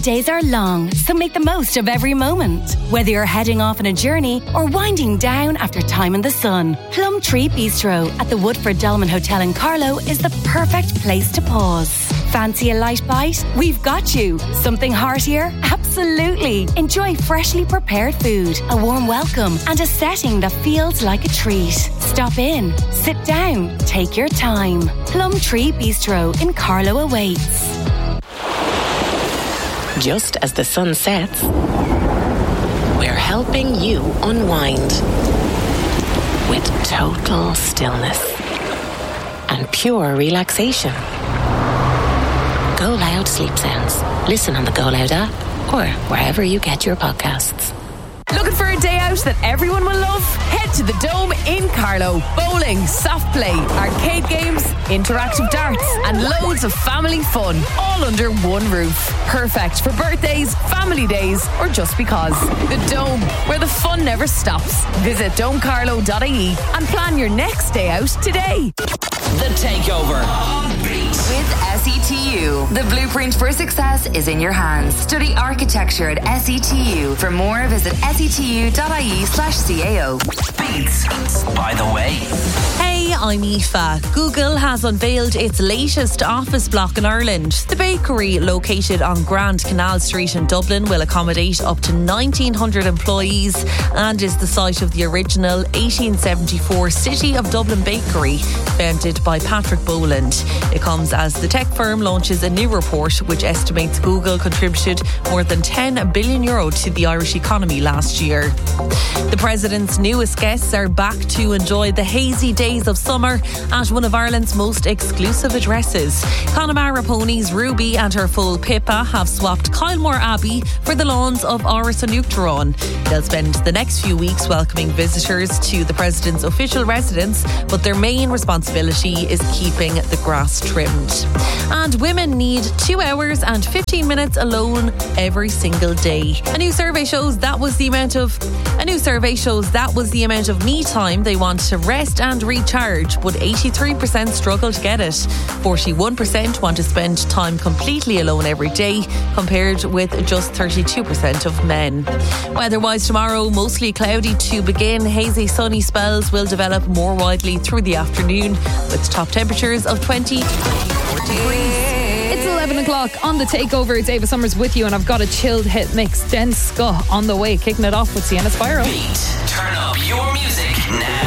days are long, so make the most of every moment. Whether you're heading off on a journey or winding down after time in the sun, Plum Tree Bistro at the Woodford Dolman Hotel in Carlow is the perfect place to pause. Fancy a light bite? We've got you. Something heartier? Absolutely. Enjoy freshly prepared food, a warm welcome, and a setting that feels like a treat. Stop in, sit down, take your time. Plum Tree Bistro in Carlow awaits. Just as the sun sets, we're helping you unwind with total stillness and pure relaxation. Go Loud Sleep Sounds. Listen on the Go Loud app or wherever you get your podcasts. Looking for a day out that everyone will love? Head to the Dome in Carlow. Bowling, soft play, arcade games, interactive darts, and loads of family fun, all under one roof. Perfect for birthdays, family days, or just because. The Dome, where the fun never stops. Visit domecarlow.ie and plan your next day out today. The Takeover. With SETU, the blueprint for success is in your hands. Study architecture at SETU. For more, visit setu.ie/CAO. Beats, by the way. Hey, I'm Aoife. Google has unveiled its latest office block in Ireland. The bakery, located on Grand Canal Street in Dublin, will accommodate up to 1,900 employees and is the site of the original 1874 City of Dublin bakery, founded by Patrick Boland. It comes as the tech firm launches a new report which estimates Google contributed more than €10 billion to the Irish economy last year. The President's newest guests are back to enjoy the hazy days of summer at one of Ireland's most exclusive addresses. Connemara Ponies Ruby and her foal Pippa have swapped Kylemore Abbey for the lawns of Áras an Uachtaráin. They'll spend the next few weeks welcoming visitors to the President's official residence, but their main responsibility is keeping the grass trimmed. And women need 2 hours and 15 minutes alone every single day. A new survey shows that was the amount of me time they want to rest and recharge, but 83% struggle to get it. 41% want to spend time completely alone every day, compared with just 32% of men. Weather-wise tomorrow, mostly cloudy to begin. Hazy sunny spells will develop more widely through the afternoon, with top temperatures of 20 to 24 degrees. It's 11 o'clock on The Takeover. It's Ava Summers with you, and I've got a chilled hit mix. Den Ska on the way, kicking it off with Sienna Spiral. Beat, turn up your music now.